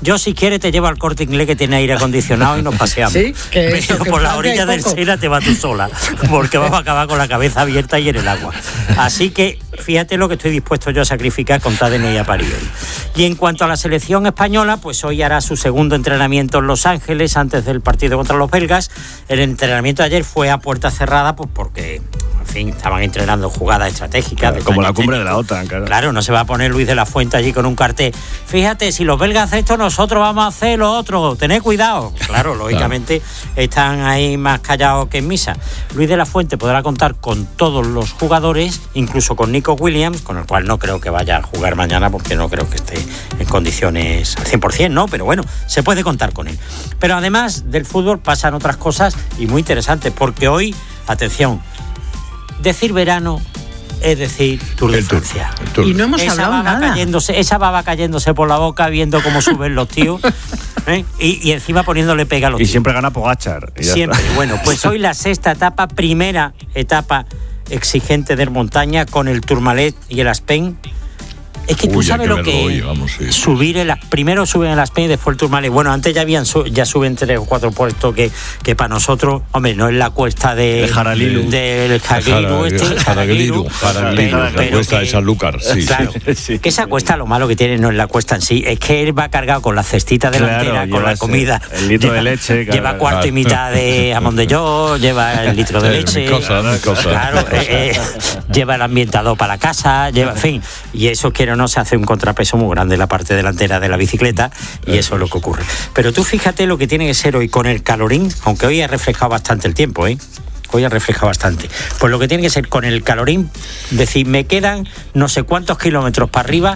Yo, si quieres, te llevo al Corte Inglés, que tiene aire acondicionado, y nos paseamos. Sí, pero por la orilla del Sena te vas tú sola, porque vamos a acabar con la cabeza abierta y en el agua. Así que fíjate lo que estoy dispuesto yo a sacrificar con tal de no ir a París hoy. Y en cuanto a la selección española, pues hoy hará su segundo entrenamiento en Los Ángeles antes del partido contra los belgas. El entrenamiento de ayer fue a puerta cerrada, pues porque, en fin, estaban entrenando jugadas estratégicas. Claro, como la cumbre de la OTAN, claro. Claro, no se va a poner Luis de la Fuente allí con un cartel. Fíjate, si los belgas hacen esto, nosotros vamos a hacer lo otro. Tened cuidado. Claro, lógicamente están ahí más callados que en misa. Luis de la Fuente podrá contar con todos los jugadores, incluso con Nico Williams, con el cual no creo que vaya a jugar mañana, porque no creo que esté en condiciones al 100%, ¿no? Pero bueno, se puede contar con él. Pero además del fútbol pasan otras cosas y muy interesantes, porque hoy, atención, decir verano es decir Tour de Francia. Y no hemos hablado nada. Esa baba cayéndose por la boca viendo cómo suben los tíos, ¿eh? y encima poniéndole pega a los tíos. Y siempre gana Pogačar. Siempre. Bueno, pues hoy la sexta etapa, primera etapa exigente de montaña con el Tourmalet y el Aspen. Es que tú sabes lo que es subir primero suben el Aspen y después el Tourmalet. Bueno, antes ya suben 3 o 4 puestos que para nosotros, hombre, no es la cuesta de Jaralilu, del Jaralilu, la cuesta de Sanlúcar, sí. Claro, sí. Que esa cuesta, lo malo que tiene no es la cuesta en sí, es que él va cargado con la cestita delantera, con la comida, el litro de leche, lleva cuarto y mitad de jamón de york, lleva el litro de leche, claro, lleva el ambientador para la casa, lleva, en fin, y eso quiere o no, se hace un contrapeso muy grande en la parte delantera de la bicicleta, y eso es lo que ocurre. Pero tú fíjate lo que tiene que ser hoy con el calorín, aunque hoy ha reflejado bastante el tiempo, hoy ha reflejado bastante, pues lo que tiene que ser con el calorín, decir, me quedan no sé cuántos kilómetros para arriba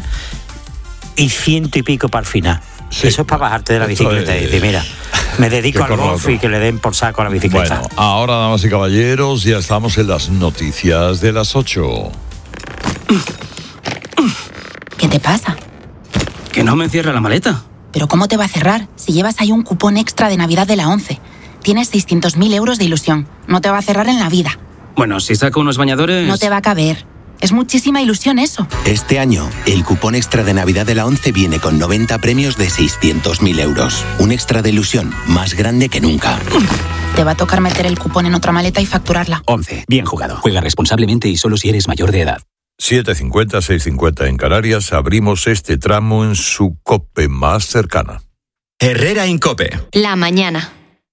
y 100 y pico para el final. Sí, eso es para bajarte de la bicicleta y decir, mira, me dedico al golf y que le den por saco a la bicicleta. Bueno, ahora, damas y caballeros, ya estamos en las noticias de las 8. ¿Qué te pasa? Que no me cierra la maleta. ¿Pero cómo te va a cerrar si llevas ahí un cupón extra de Navidad de la 11? Tienes 600.000 euros de ilusión. No te va a cerrar en la vida. Bueno, si saco unos bañadores... No te va a caber. Es muchísima ilusión eso. Este año, el cupón extra de Navidad de la 11 viene con 90 premios de 600.000 euros. Un extra de ilusión más grande que nunca. Te va a tocar meter el cupón en otra maleta y facturarla. 11. Bien jugado. Juega responsablemente y solo si eres mayor de edad. 7:50, 6:50 en Canarias. Abrimos este tramo en su COPE más cercana. Herrera Incope. La mañana.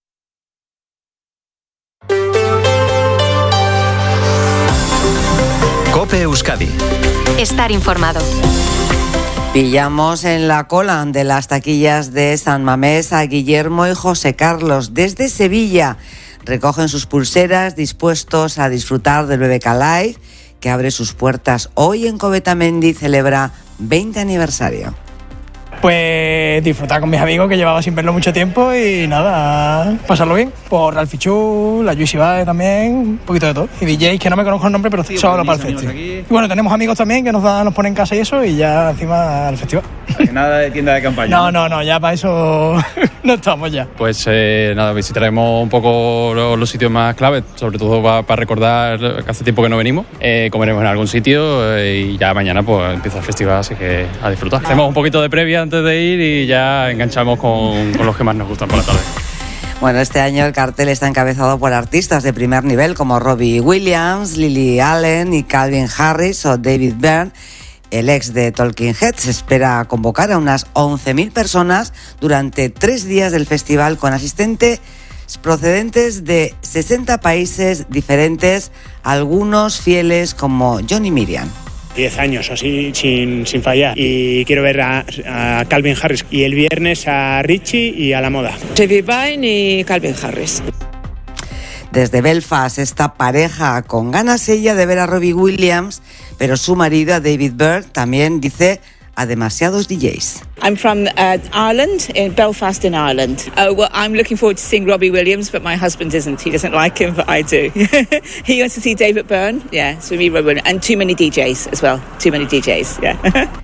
COPE Euskadi. Estar informado. Pillamos en la cola de las taquillas de San Mamés a Guillermo y José Carlos. Desde Sevilla recogen sus pulseras dispuestos a disfrutar del BBK Live, que abre sus puertas hoy en Covetamendi, celebra 20 aniversario. Pues disfrutar con mis amigos, que llevaba sin verlo mucho tiempo, y nada, pasarlo bien. Por Ralph Fichu, la Luis Ibae también, un poquito de todo. Y DJs que no me conozco el nombre, pero sí, solo para el festival. Y bueno, tenemos amigos también que nos ponen en casa y eso, y ya encima al festival. Nada de tienda de campaña. No, ya para eso no estamos ya. Pues nada, visitaremos un poco los sitios más claves, sobre todo para recordar que hace tiempo que no venimos. Comeremos en algún sitio y ya mañana pues empieza el festival, así que a disfrutar. Hacemos un poquito de previa antes de ir y ya enganchamos con los que más nos gustan por la tarde. Bueno, este año el cartel está encabezado por artistas de primer nivel como Robbie Williams, Lily Allen y Calvin Harris o David Byrne. El ex de Talking Heads espera convocar a unas 11.000 personas durante 3 días del festival, con asistentes procedentes de 60 países diferentes, algunos fieles como Johnny Miriam. 10 años así sin fallar, y quiero ver a Calvin Harris, y el viernes a Richie y a La Moda. David Byrne y Calvin Harris. Desde Belfast, esta pareja con ganas ella de ver a Robbie Williams, pero su marido, a David Byrne, también dice a demasiados DJs. I'm from Ireland, in Belfast in Ireland. Well, I'm looking forward to seeing Robbie Williams, but my husband isn't. He doesn't like him, but I do. He wants to see David Byrne, yeah, so me, Robbie Williams, and too many DJs as well. Too many DJs, yeah.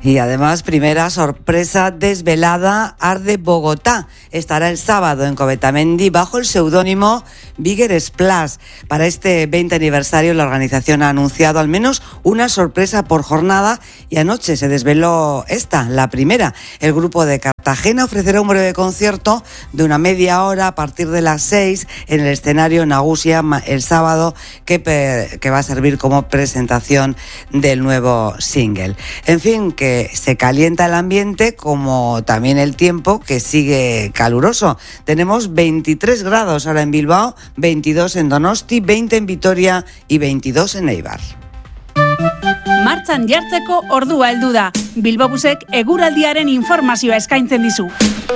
Y además, primera sorpresa desvelada, Arde Bogotá. Estará el sábado en Covetamendi bajo el seudónimo Bigger Splash. Para este 20 aniversario, la organización ha anunciado al menos una sorpresa por jornada y anoche se desveló la primera. El grupo de Cartagena ofrecerá un breve concierto de una media hora a partir de las 6 en el escenario Nagusia el sábado, que va a servir como presentación del nuevo single. En fin, que se calienta el ambiente, como también el tiempo, que sigue caluroso. Tenemos 23 grados ahora en Bilbao, 22 en Donosti, 20 en Vitoria y 22 en Eibar. Martxan jartzeko ordua heldu da. Bilbobusek eguraldiaren informazioa eskaintzen dizu.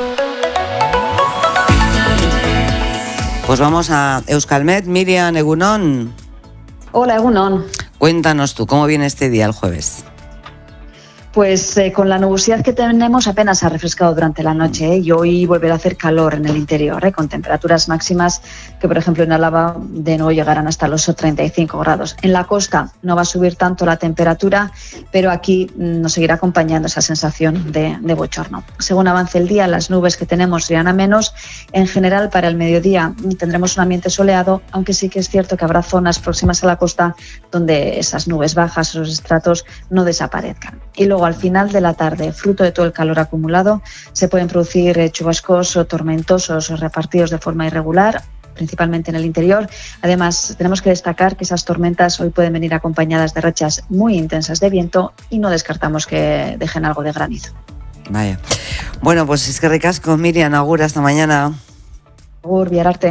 Pues vamos a Euskalmet. Miriam, egunon. Hola, egunon. Cuéntanos tú, ¿cómo viene este día, el jueves? Pues con la nubosidad que tenemos apenas ha refrescado durante la noche y hoy volverá a hacer calor en el interior, con temperaturas máximas que, por ejemplo, en Álava de nuevo llegarán hasta los 35 grados. En la costa no va a subir tanto la temperatura, pero aquí nos seguirá acompañando esa sensación de bochorno. Según avance el día, las nubes que tenemos irán a menos. En general, para el mediodía tendremos un ambiente soleado, aunque sí que es cierto que habrá zonas próximas a la costa donde esas nubes bajas, esos estratos, no desaparezcan. Y luego, al final de la tarde, fruto de todo el calor acumulado, se pueden producir chubascos o tormentosos repartidos de forma irregular, principalmente en el interior. Además, tenemos que destacar que esas tormentas hoy pueden venir acompañadas de rachas muy intensas de viento y no descartamos que dejen algo de granizo. Vaya. Bueno, pues es que ricasco, Miriam, agur, hasta mañana. Agur, Biararte.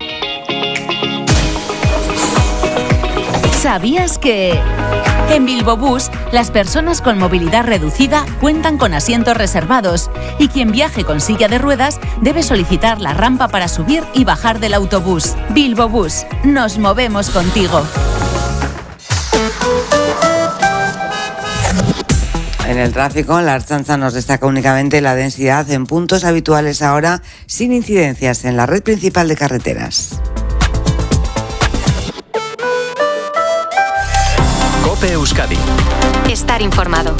¿Sabías que...? En Bilbobús, las personas con movilidad reducida cuentan con asientos reservados y quien viaje con silla de ruedas debe solicitar la rampa para subir y bajar del autobús. Bilbobús, nos movemos contigo. En el tráfico, la Ertzaintza nos destaca únicamente la densidad en puntos habituales ahora, sin incidencias en la red principal de carreteras. COPE Euskadi. Estar informado.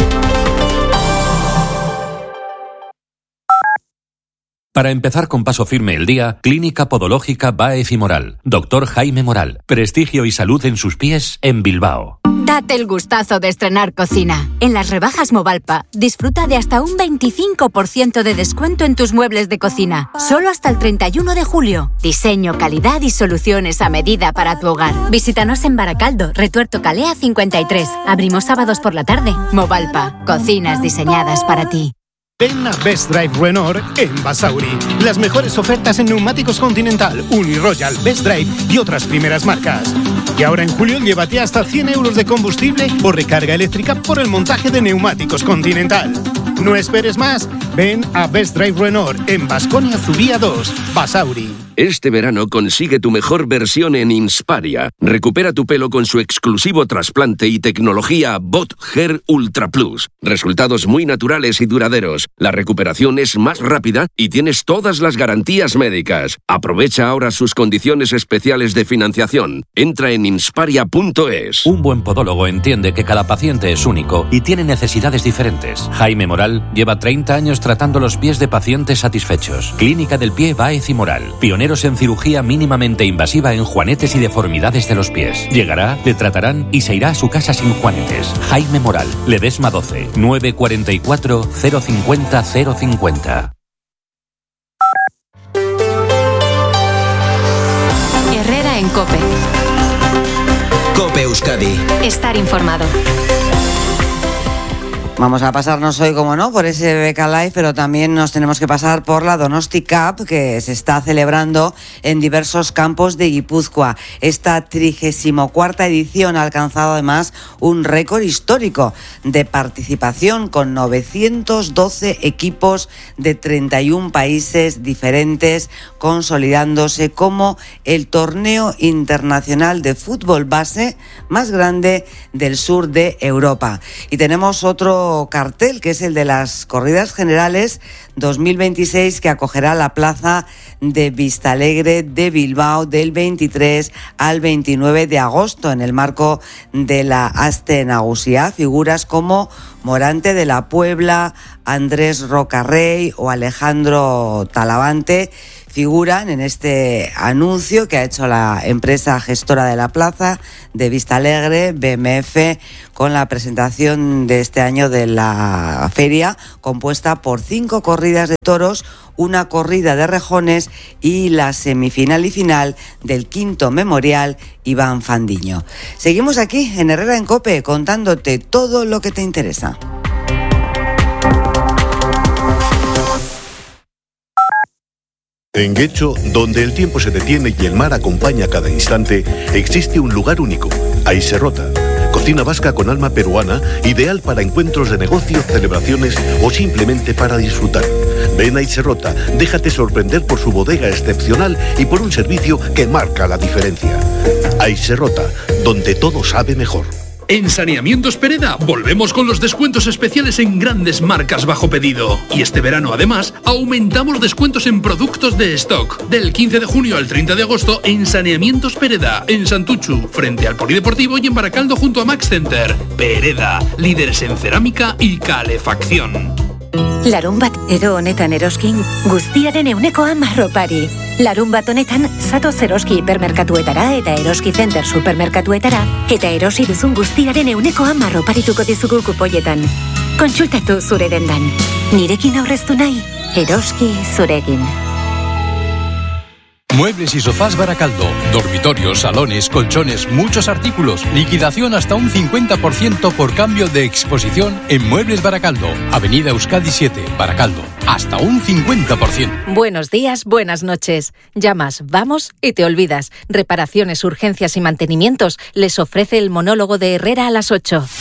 Para empezar con paso firme el día, Clínica Podológica Báez y Moral. Doctor Jaime Moral. Prestigio y salud en sus pies en Bilbao. Date el gustazo de estrenar cocina. En las rebajas Movalpa, disfruta de hasta un 25% de descuento en tus muebles de cocina. Solo hasta el 31 de julio. Diseño, calidad y soluciones a medida para tu hogar. Visítanos en Baracaldo, Retuerto Calea 53. Abrimos sábados por la tarde. Movalpa, cocinas diseñadas para ti. Ven a Best Drive Renault en Basauri. Las mejores ofertas en neumáticos Continental, Uniroyal, Best Drive y otras primeras marcas. Y ahora en julio llévate hasta 100 euros de combustible o recarga eléctrica por el montaje de neumáticos Continental. No esperes más. Ven a Best Drive Renault en Baskonia Zubia 2, Basauri. Este verano consigue tu mejor versión en Insparia. Recupera tu pelo con su exclusivo trasplante y tecnología Bot Hair Ultra Plus. Resultados muy naturales y duraderos. La recuperación es más rápida y tienes todas las garantías médicas. Aprovecha ahora sus condiciones especiales de financiación. Entra en insparia.es. Un buen podólogo entiende que cada paciente es único y tiene necesidades diferentes. Jaime Moral lleva 30 años tratando los pies de pacientes satisfechos. Clínica del Pie Báez y Moral. Pioneros en cirugía mínimamente invasiva en juanetes y deformidades de los pies. Llegará, le tratarán y se irá a su casa sin juanetes. Jaime Moral, Ledesma 12, 944 050 050. Herrera en COPE. COPE Euskadi. Estar informado. Vamos a pasarnos hoy, como no, por ese BK Live, pero también nos tenemos que pasar por la Donosti Cup, que se está celebrando en diversos campos de Guipúzcoa. Esta 34ª edición ha alcanzado además un récord histórico de participación, con 912 equipos de 31 países diferentes, consolidándose como el torneo internacional de fútbol base más grande del sur de Europa. Y tenemos otro nuevo cartel, que es el de las Corridas Generales 2026, que acogerá la plaza de Vistalegre de Bilbao del 23 al 29 de agosto, en el marco de la Aste Nagusia. Figuras como Morante de la Puebla, Andrés Rocarrey o Alejandro Talavante figuran en este anuncio que ha hecho la empresa gestora de la plaza de Vistalegre, BMF, con la presentación de este año de la feria, compuesta por 5 corridas de toros, una corrida de rejones y la semifinal y final del 5º memorial Iván Fandiño. Seguimos aquí en Herrera en COPE contándote todo lo que te interesa. En Guecho, donde el tiempo se detiene y el mar acompaña cada instante, existe un lugar único, Aiserrota. Cocina vasca con alma peruana, ideal para encuentros de negocio, celebraciones o simplemente para disfrutar. Ven a Aiserrota, déjate sorprender por su bodega excepcional y por un servicio que marca la diferencia. Aiserrota, donde todo sabe mejor. En Saneamientos Pereda volvemos con los descuentos especiales en grandes marcas bajo pedido. Y este verano, además, aumentamos descuentos en productos de stock. Del 15 de junio al 30 de agosto en Saneamientos Pereda, en Santuchu, frente al Polideportivo, y en Baracaldo junto a Max Center. Pereda, líderes en cerámica y calefacción. Larunbat edo honetan eroskin, guztiaren euneko 10 opari. Larunbat honetan, zatoz eroski hipermerkatuetara eta eroski center supermerkatuetara, eta erosi duzun guztiaren euneko 10 oparituko dizugu kupoietan. Kontsultatu zure dendan. Nirekin aurreztu nahi, eroski zurekin. Muebles y sofás Baracaldo, dormitorios, salones, colchones, muchos artículos, liquidación hasta un 50% por cambio de exposición en Muebles Baracaldo, Avenida Euskadi 7, Baracaldo, hasta un 50%. Buenos días, buenas noches. Llamas, vamos y te olvidas. Reparaciones, urgencias y mantenimientos les ofrece el monólogo de Herrera a las 8.